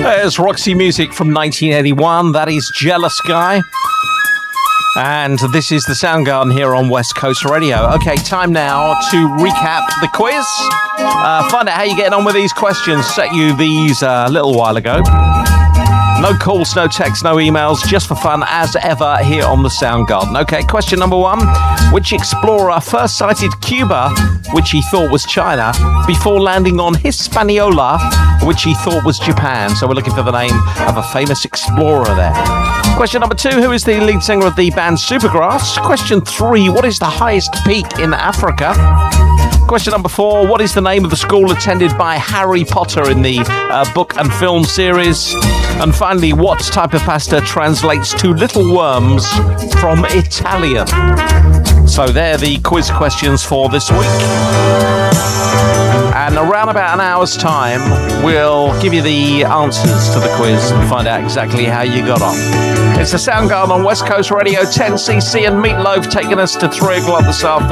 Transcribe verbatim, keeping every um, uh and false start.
There's Roxy Music from nineteen eighty-one. That is Jealous Guy. And this is the Soundgarden here on West Coast Radio. Okay, time now to recap the quiz. Uh, find out how you're getting on with these questions. Set you these uh, a little while ago. No calls, no texts, no emails, just for fun as ever here on the Soundgarden. Okay, question number one. Which explorer first sighted Cuba, which he thought was China, before landing on Hispaniola, which he thought was Japan? So we're looking for the name of a famous explorer there. Question number two. Who is the lead singer of the band Supergrass? Question three. What is the highest peak in Africa? Question number four. What is the name of the school attended by Harry Potter in the uh, book and film series? And finally, what type of pasta translates to little worms from Italian? So they're the quiz questions for this week. And around about an hour's time, we'll give you the answers to the quiz and find out exactly how you got on. It's the Soundgarden on West Coast Radio, ten C C and Meatloaf taking us to three o'clock this afternoon.